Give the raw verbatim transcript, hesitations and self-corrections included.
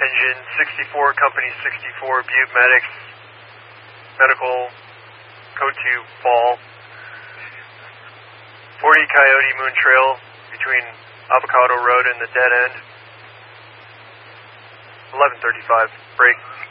engine sixty-four, company sixty-four, Butte Medics, medical, code two, fall. forty Coyote Moon Trail between Avocado Road and the dead end. eleven thirty-five, break.